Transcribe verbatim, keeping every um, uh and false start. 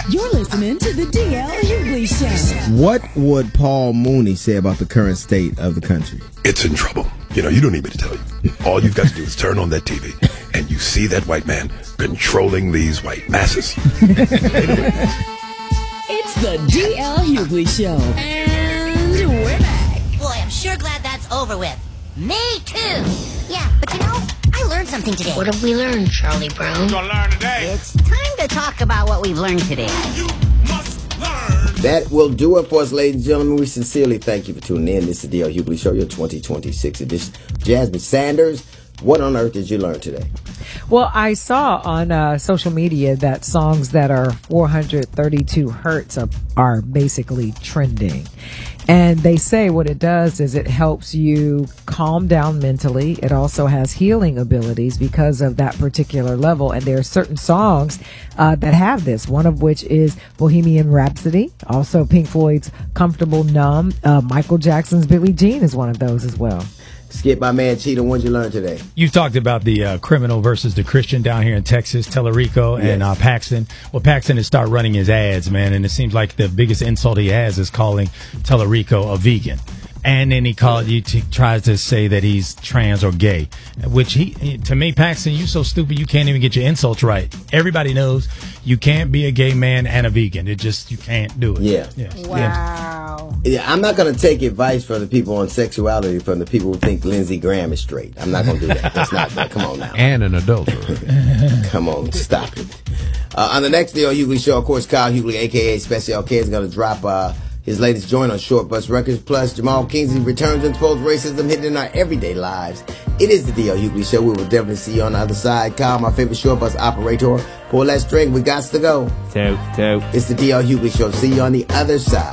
You're listening to the D L Hughley Show. What would Paul Mooney say about the current state of the country? It's in trouble. You know, you don't need me to tell you. All you've got to do is turn on that T V, and you see that white man controlling these white masses. It's the D L Hughley Show. And we're back. Boy, I'm sure glad that's over with. Me too. Yeah, but you know, I learned something today. What have we learned, Charlie Brown? What you gonna learn today? It's time to talk about what we've learned today. You must learn. That will do it for us, ladies and gentlemen. We sincerely thank you for tuning in. This is the D L Hughley Show, your twenty twenty-six edition. Jasmine Sanders, what on earth did you learn today? Well, I saw on uh, social media that songs that are four hundred thirty-two hertz are, are basically trending. And they say what it does is it helps you calm down mentally. It also has healing abilities because of that particular level. And there are certain songs uh, that have this, one of which is Bohemian Rhapsody, also Pink Floyd's Comfortable Numb. Uh, Michael Jackson's Billie Jean is one of those as well. Skip, my man Cheetah, what did you learn today? You talked about the uh, criminal versus the Christian down here in Texas, Tellerico and Yes. uh, Paxton. Well, Paxton has started running his ads, man, and it seems like the biggest insult he has is calling Tellerico a vegan. And then he called you to tries to say that he's trans or gay, which he, to me, Paxton, you so stupid you can't even get your insults right. Everybody knows you can't be a gay man and a vegan. It just, you can't do it. Yeah. yeah. Wow. Yeah, I'm not going to take advice from the people on sexuality from the people who think Lindsey Graham is straight. I'm not going to do that. That's not that. Come on now. And an adulterer. Come on, stop it. Uh, on the next D L Hughley Show, of course, Kyle Hughley, a k a. Special K, is going to drop uh, his latest joint on Short Bus Records. Plus, Jamal Kingsley returns to expose racism hidden in our everyday lives. It is the D L Hughley Show. We will definitely see you on the other side. Kyle, my favorite short bus operator. Pull that string. We got to go. Toe, toe. It's the D L Hughley Show. See you on the other side.